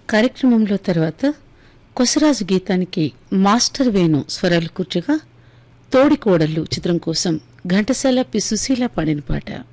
కార్యక్రమంలో తర్వాత కొసరాజు గీతానికి మాస్టర్ వేణు స్వరాలు కూర్చగా తోడికోడళ్ళు చిత్రం కోసం ఘంటసాల పి సుశీల పాడిన పాట.